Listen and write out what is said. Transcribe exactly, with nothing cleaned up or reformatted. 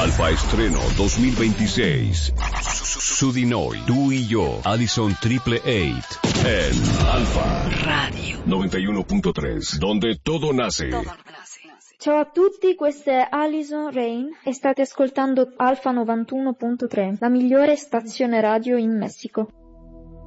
Alfa Estreno dos mil veintiséis. Sudinoy, tú y yo, Addison Triple Eight. En Alfa Radio noventa y uno punto tres, donde todo nace. Ciao a tutti, questa è Alison Rain e state ascoltando Alfa novantuno punto tre, la migliore stazione radio in Messico.